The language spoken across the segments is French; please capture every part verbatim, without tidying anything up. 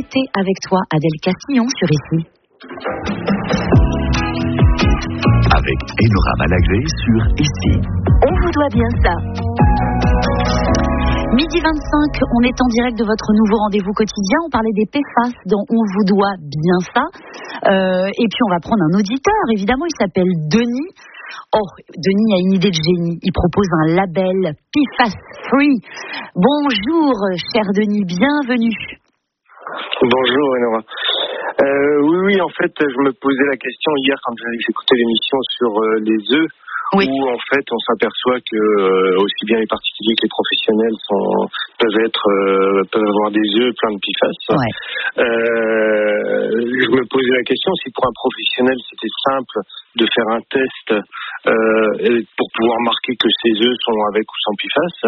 l'été avec toi, Adèle Castillon sur Ici. Avec Enora Malagré sur Ici. On vous doit bien ça. Midi vingt-cinq, on est en direct de votre nouveau rendez-vous quotidien. On parlait des P F A S dont on vous doit bien ça. Euh, et puis on va prendre un auditeur, évidemment, il s'appelle Denis. Oh, Denis a une idée de génie. Il propose un label P F A S Free. Bonjour, cher Denis, bienvenue. Bonjour, Enora. Euh, oui, oui, en fait, je me posais la question hier quand j'ai écouté l'émission sur euh, les œufs. Oui. Où en fait on s'aperçoit que euh, aussi bien les particuliers que les professionnels sont, peuvent être euh, peuvent avoir des œufs pleins de P F A S. Ouais. Euh, je me posais la question si pour un professionnel c'était simple de faire un test euh, pour pouvoir marquer que ces œufs sont avec ou sans P F A S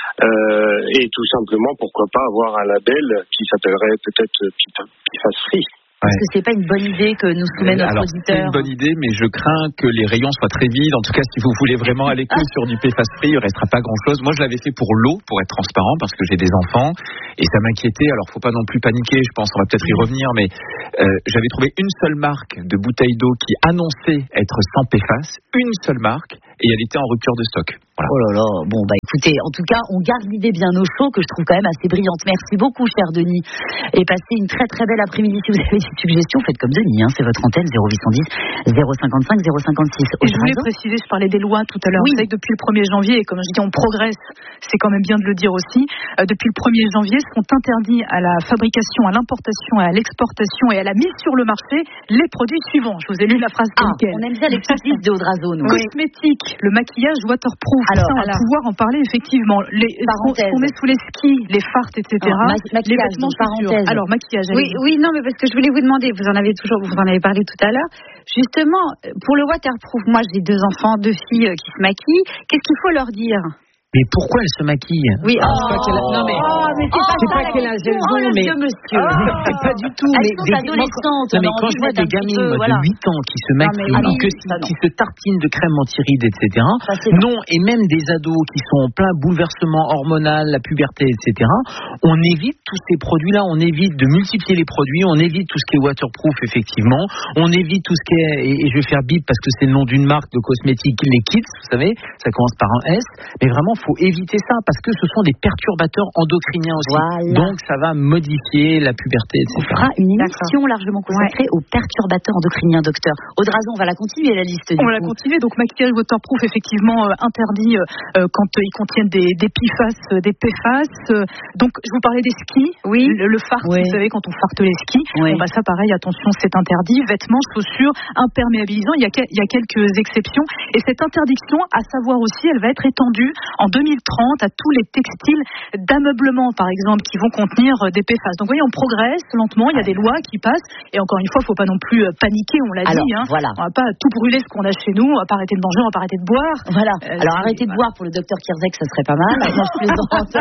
euh, et tout simplement pourquoi pas avoir un label qui s'appellerait peut-être P F A S Free. Est-ce que c'est pas une bonne idée que nous soumet notre Alors, auditeur? C'est une bonne idée, mais je crains que les rayons soient très vides. En tout cas, si vous voulez vraiment aller que sur du P F A S Free, il ne restera pas grand-chose. Moi, je l'avais fait pour l'eau, pour être transparent, parce que j'ai des enfants, et ça m'inquiétait. Alors, faut pas non plus paniquer, je pense, on va peut-être y revenir, mais euh, j'avais trouvé une seule marque de bouteille d'eau qui annonçait être sans P F A S, une seule marque, et elle était en rupture de stock. Voilà. Oh là là, bon bah écoutez, en tout cas, on garde l'idée bien au chaud, que je trouve quand même assez brillante. Merci beaucoup, cher Denis, et passez une très très belle après-midi. Si vous avez des suggestions, faites comme Denis, hein, c'est votre antenne, zéro huit cent dix, zéro cinquante-cinq, zéro cinquante-six. Et je voulais préciser, je parlais des lois tout à l'heure. Oui. Vous savez que depuis le premier janvier, et comme je dis, on progresse, c'est quand même bien de le dire aussi, euh, depuis le premier janvier, seront interdits à la fabrication, à l'importation, à l'exportation et à la mise sur le marché les produits suivants. Je vous ai lu la phrase ah, nickel. On aime bien les petites listes de Odrazo, nous. Cosmétiques, le maquillage waterproof. Alors, ça, on va pouvoir en parler effectivement. Les, ce qu'on met sous les skis, les fartes, et cetera. Oh, ma- les vêtements, parenthèse. Alors, maquillage. Oui, oui, non, mais parce que je voulais vous demander, vous en avez toujours, vous en avez parlé tout à l'heure. Justement, pour le waterproof, moi j'ai deux enfants, deux filles qui se maquillent. Qu'est-ce qu'il faut leur dire? Mais pourquoi elle se maquille? Oui, oh, oh, pas a... non mais, oh, mais c'est oh, pas, c'est pas quel âge elles ont, mais monsieur. Oh, pas du tout. Elles mais sont des... adolescentes. Non mais quand je vois des gamines peu, voilà. de huit ans qui se maquillent, non, mais, qui, qui se tartinent de crème anti-rides, et cetera. Ça, non, et même des ados qui sont en plein bouleversement hormonal, la puberté, et cetera. On évite tous ces produits-là. On évite de multiplier les produits. On évite tout ce qui est waterproof, effectivement. On évite tout ce qui est, et, et je vais faire bip parce que c'est le nom d'une marque de cosmétiques, les kits, vous savez, ça commence par un S. Mais vraiment, faut éviter ça. Parce que ce sont des perturbateurs endocriniens aussi. Voilà. Donc ça va modifier la puberté, et cetera. On fera une émission largement consacrée ouais. aux perturbateurs endocriniens, docteur. Odrazo, on va la continuer, la liste. On va la continuer. Donc maquillage waterproof, effectivement, euh, interdit euh, quand euh, ils contiennent des, des P F A S, euh, des P F A S. Euh, donc je vous parlais des skis. Oui. Le, le fart, oui. Vous savez, quand on farte les skis. Oui. Bon, bah, ça, pareil, attention, c'est interdit. Vêtements, chaussures, imperméabilisants. Il y a, il y a quelques exceptions. Et cette interdiction, à savoir aussi, elle va être étendue en deux mille trente à tous les textiles d'ameublement, par exemple, qui vont contenir des P F A S. Donc, vous voyez, on progresse lentement, il y a des lois qui passent, et encore une fois, il ne faut pas non plus paniquer, on l'a Alors, dit, hein. Voilà. On ne va pas tout brûler ce qu'on a chez nous, on ne va pas arrêter de manger, on ne va pas arrêter de boire. Voilà. Euh, Alors, arrêter de boire pour le docteur Kirzek, ça serait pas mal. Moi, je plaisante.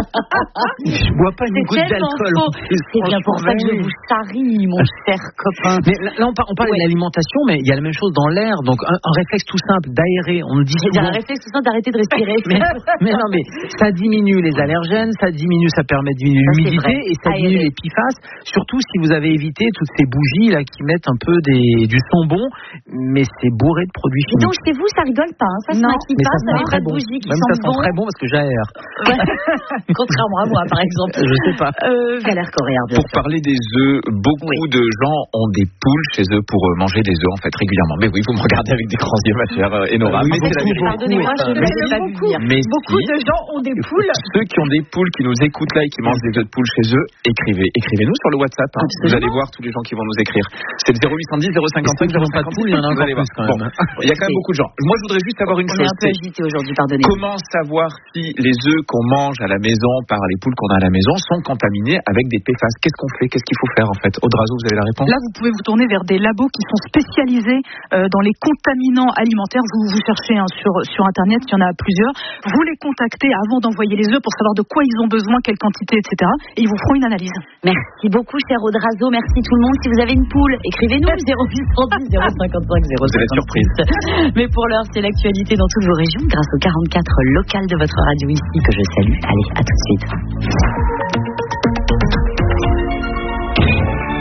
Je bois pas une goutte d'alcool. C'est bien pour ça que je vous charrie, mon cher copain. Mais là, on parle, on parle ouais. de l'alimentation, mais il y a la même chose dans l'air. Donc, un, un réflexe tout simple d'aérer. On dit souvent... un réflexe tout simple d'arrêter de respirer. mais, mais non, mais ça diminue les allergènes, ça diminue, ça permet de diminuer l'humidité et ça aérer. diminue les P F A S. Surtout si vous avez évité toutes ces bougies là qui mettent un peu des, du son bon, mais c'est bourré de produits chimiques. Donc chez vous, ça rigole pas, hein. Ça se maquille pas, ça n'est pas de bougies qui Même sentent ça sent bon. très bon parce que j'aère. Contrairement à moi, par exemple. Je sais pas. Euh, ça a l'air coréen, bien Pour sûr. parler des œufs, beaucoup oui. de gens ont des poules chez eux pour manger des œufs en fait régulièrement. Mais oui, vous me regardez avec des grands yeux, ma chère Enora. Oui, mais c'est la vérité. Pardonnez-moi, je ne l'ai pas vu venir. Mais beaucoup de gens ont des poules. Ceux qui ont des poules, qui nous écoutent là et qui mangent des œufs de poule chez eux, écrivez. Écrivez-nous sur le WhatsApp. Hein. Vous allez voir tous les gens qui vont nous écrire. C'est le zéro huit cent dix, zéro cinquante-cinq, zéro cinquante-cinq. Il y en a encore plus quand même. Bon, il y a quand même beaucoup de gens. Moi, je voudrais juste savoir une On chose. est un peu agité aujourd'hui, pardonnez. Comment savoir si les œufs qu'on mange à la maison par les poules qu'on a à la maison sont contaminés avec des P F A S? Qu'est-ce qu'on fait? Qu'est-ce qu'il faut faire en fait? Odrazo, vous avez la réponse? Là, vous pouvez vous tourner vers des labos qui sont spécialisés euh, dans les contaminants alimentaires. Vous vous cherchez hein, sur sur internet, il y en a plusieurs. Vous les contactez avant d'envoyer les œufs pour savoir de quoi ils ont besoin, quelle quantité, et cetera. Et ils vous feront une analyse. Merci beaucoup, cher Odrazo. Merci tout le monde. Si vous avez une poule, écrivez-nous zéro huit cent dix, zéro cinquante-cinq, zéro cinquante-six. C'est la surprise. Mais pour l'heure, c'est l'actualité dans toutes vos régions grâce aux quarante-quatre locales de votre radio ici que je salue. Allez, à tout de suite.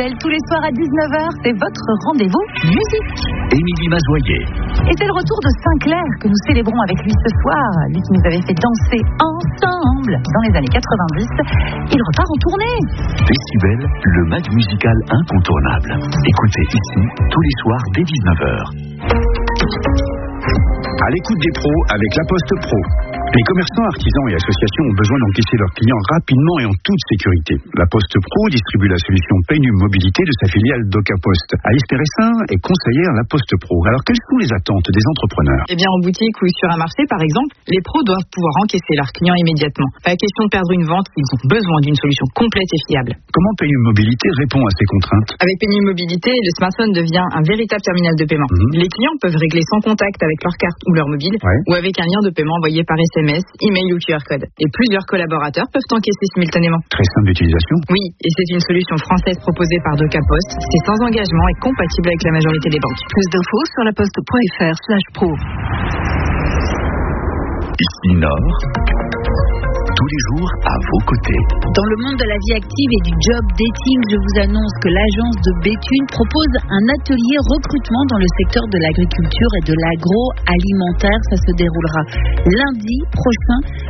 Décibels tous les soirs à dix-neuf heures. C'est votre rendez-vous musique. Émilie Mazoyer. Et c'est le retour de Sinclair que nous célébrons avec lui ce soir. Lui qui nous avait fait danser ensemble dans les années quatre-vingt-dix. Il repart en tournée. Décibels, le mag musical incontournable. Écoutez ici tous les soirs dès dix-neuf heures. À l'écoute des pros avec La Poste Pro. Les commerçants, artisans et associations ont besoin d'encaisser leurs clients rapidement et en toute sécurité. La Poste Pro distribue la solution Pénum Mobilité de sa filiale DocaPost. Alice Péressin est conseillère La Poste Pro. Alors, quelles sont les attentes des entrepreneurs ? Eh bien, en boutique ou sur un marché, par exemple, les pros doivent pouvoir encaisser leurs clients immédiatement. Pas question de perdre une vente, ils ont besoin d'une solution complète et fiable. Comment Pénum Mobilité répond à ces contraintes ? Avec Pénum Mobilité, le smartphone devient un véritable terminal de paiement. Mmh. Les clients peuvent régler sans contact avec leur carte ou leur mobile, ouais. ou avec un lien de paiement envoyé par S M S, email ou Q R code. Et plusieurs collaborateurs peuvent encaisser simultanément. Très simple d'utilisation. Oui, et c'est une solution française proposée par DocaPost. C'est sans engagement et compatible avec la majorité des banques. Plus d'infos sur laposte.fr slash pro. Ici Nord, tous les jours à vos côtés. Dans le monde de la vie active et du job dating, je vous annonce que l'agence de Béthune propose un atelier recrutement dans le secteur de l'agriculture et de l'agroalimentaire. Ça se déroulera lundi prochain